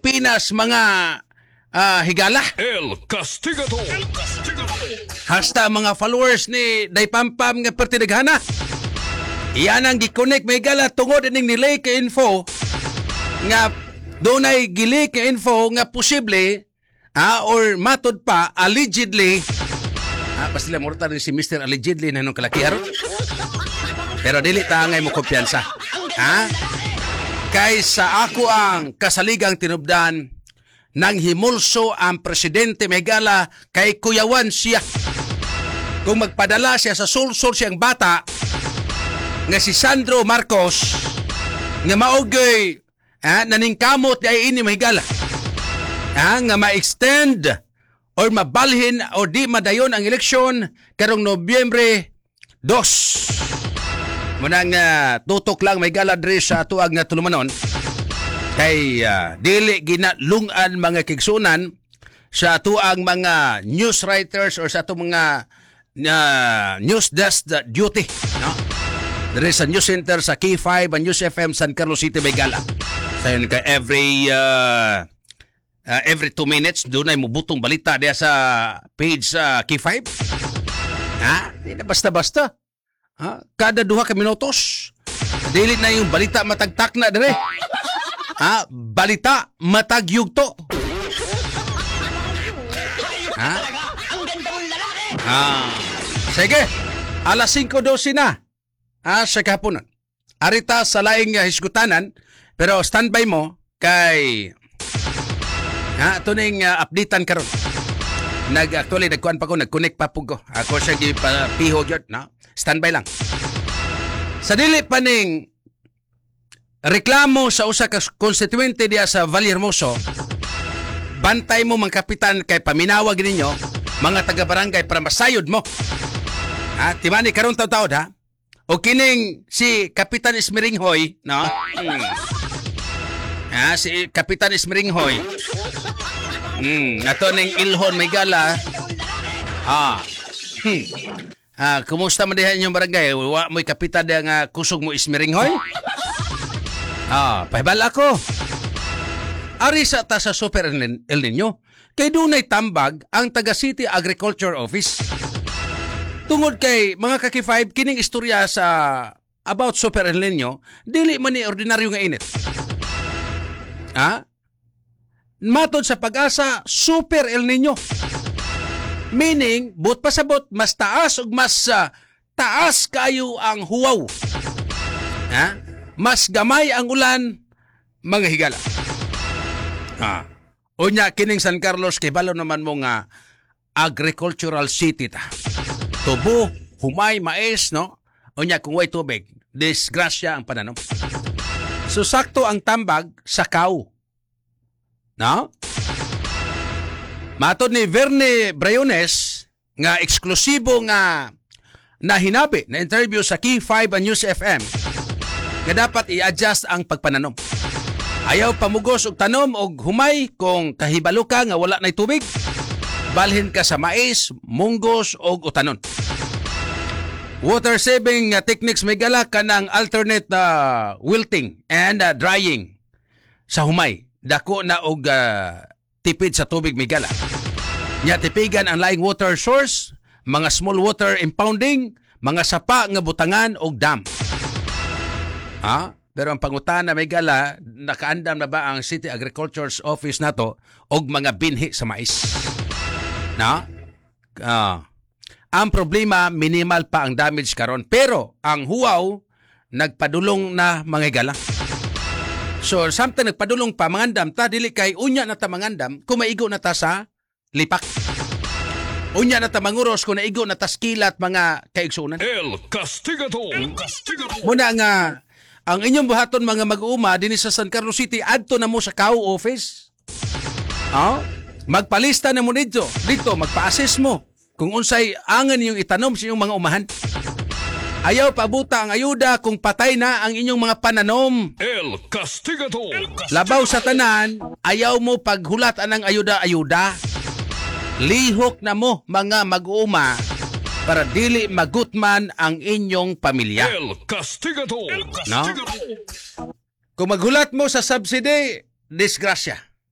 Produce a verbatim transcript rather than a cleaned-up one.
Pilipinas, mga uh, higala. El Castigado. El Castigado. Hasta mga followers ni Daypampam nga pertidaghana. Iyan ang gi-connect may higala tungod ining nilay ka info nga dunay gili ka info nga posible ah, or matod pa allegedly ah, pasila mo rin si Mister Allegedly na nung kalakiharo. Pero dili ta ngay mo kumpiyansa. Ha? Kaysa ako ang kasaligang tinubdan nang himulso ang presidente Megala kay kuyawan siya. Kung magpadala siya sa sulsol siyang bata nga si Sandro Marcos nga maugay ah, naningkamot ay ini Megala. Ah, nga ma-extend or mabalhin o di madayon ang eleksyon karong Nobyembre dos. Munang uh, tutok lang may galadre sa tuag na tulumanon kay uh, dili ginalungan mga kigsunan sa tuang mga news writers or sa itong mga uh, news desk duty, no? There is a news center sa K five and News F M San Carlos City, Megala. So yun ka every uh, uh, every two minutes doon ay mubutong balita diya sa page sa uh, K five. Ha? Hindi na basta-basta. Ha? Kada duha ka minutos. Dili na yung balita matagtak na dire. Ha? Balita matagyugto. Ha? Ah. Sige. alas singko dose na. Ah, sa kahaponan. Arita sa laing uh, hisgutanan, pero standby mo kay ha, ito ning uh, updatean karon. Nag actually nagkuan pa ko, nag-connect pa po ko. Ako siya gipapiho gyud, no? Standby lang. Sa dili pa ning reklamo sa usa ka konstituente diya sa Vallehermoso, bantay mo mga kapitan kay paminawag ninyo mga taga-barangay para masayod mo. Ha, timani karon taw-taw ha. O kining si Kapitan Ismiringhoy, no? Hmm. Ha, si Kapitan Ismiringhoy. Hmm, ato ning Ilhon Megala. Ah. Hmm. Ah, kumusta man diha inyong barangay? Wa mo'y kapitan diha nga kusog mo Ismiringhoy? Ah, pahibal ako. Ari sa ta sa Super El Nino, kay dunay tambag ang taga City Agriculture Office. Tungod kay mga kaki five kining istorya sa about Super El Nino, dili man ni ordinaryo nga init. Ha? Matod sa Pag-asa, Super El Nino. Meaning, but pasabot, mas taas o mas uh, taas kayo ang huwaw. Ha? Mas gamay ang ulan, mga higala. Ha? Unya, kining San Carlos, kay balo naman mo nga agricultural city ta. Tubo, humay, mais, no? Unya, kung way tubig, disgrasya ang pananom. So, sakto ang tambag sa kaw. No? Matod ni Verne Briones, nga eksklusibo nga na hinabi na interview sa K five and News F M, nga dapat i-adjust ang pagpananom. Ayaw pamugos og tanom og humay kung kahibalo ka nga wala nay tubig. Balhin ka sa mais, munggos o utanon. Water saving uh, techniques may gala ka ng alternate uh, wilting and uh, drying sa humay. Dako na og uh, tipid sa tubig may gala. Nya tipigan ang laing water source, mga small water impounding, mga sapa nga butangan og dam. Ha? Pero ang pangutana may gala, nakaandam na ba ang City Agriculture's Office nato og mga binhi sa mais? Na? Ah. Ang problema, minimal pa ang damage karon. Pero, ang huwaw, nagpadulong na mga gala. So, samtang nagpadulong pa, mangandam, ta, dili kay unya na ta mangandam, kung maigo na ta sa lipak. Unya na ta manguros, kung naigo na ta skilat mga kaigsunan. El Castigado. El Castigado. Muna nga, ang inyong buhaton mga mag-uuma, din sa San Carlos City, adto na mo sa C A U office. Oh? Magpalista na mo dito. Dito, magpa-assess mo kung unsay angan yung itanom sa inyong mga umahan. Ayaw pabuta ang ayuda kung patay na ang inyong mga pananom. El Castigado. Labaw sa tanan, ayaw mo paghulatan ng ayuda-ayuda. Lihok na mo mga mag-uuma para dili magutman ang inyong pamilya. El Castigado. El No? Kung maghulat mo sa subsidy, disgrasya.